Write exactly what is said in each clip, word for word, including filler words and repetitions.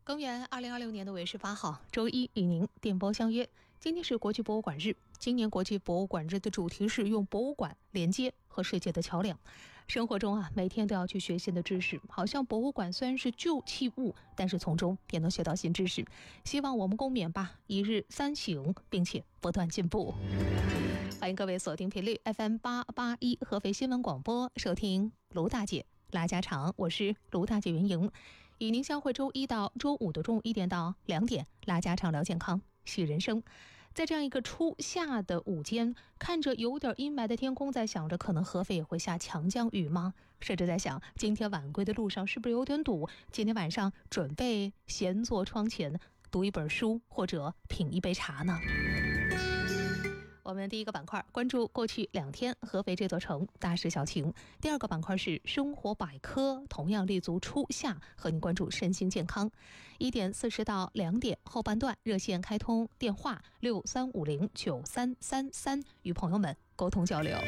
公元二零二六年的五月十八号，周一与您电波相约。今天是国际博物馆日，今年国际博物馆日的主题是用博物馆连接和世界的桥梁。生活中啊，每天都要去学新的知识，好像博物馆虽然是旧器物，但是从中也能学到新知识。希望我们共勉吧，一日三省，并且不断进步。欢迎各位锁定频率 F M 八八一合肥新闻广播，收听卢大姐拉家常，我是卢大姐袁莹，与您相会周一到周五的中午一点到两点，拉家常聊健康，戏人生。在这样一个初夏的午间，看着有点阴霾的天空，在想着可能合肥也会下强降雨吗？甚至在想今天晚归的路上是不是有点堵，今天晚上准备闲坐窗前读一本书或者品一杯茶呢？我们第一个板块关注过去两天合肥这座城大事小情，第二个板块是生活百科，同样立足初夏，和您关注身心健康。一点四十到两点后半段，热线开通电话六三五零九三三三，与朋友们沟通交流。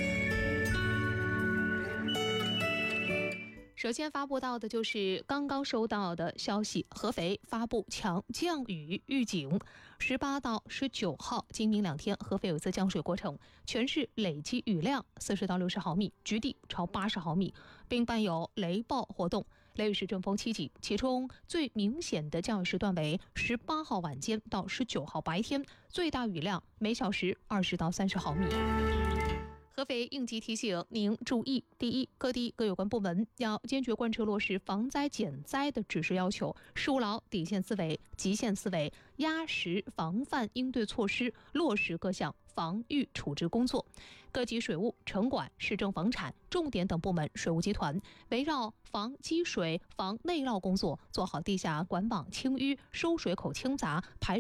首先发布到的就是刚刚收到的消息，合肥发布强降雨预警，十八到十九号今明两天，合肥有一次降水过程，全市累计雨量四十到六十毫米，局地超八十毫米，并伴有雷暴活动，雷雨是阵风七级，其中最明显的降雨时段为十八号晚间到十九号白天，最大雨量每小时二十到三十毫米。合肥应急提醒您注意：第一，各地各有关部门要坚决贯彻落实防灾减灾的指示要求，树牢底线思维、极限思维，压实防范应对措施，落实各项防御处置工作。各级水务、城管、市政房产、重点等部门水务集团围绕防积水、防内涝工作，做好地下管网清淤、收水口清闸、排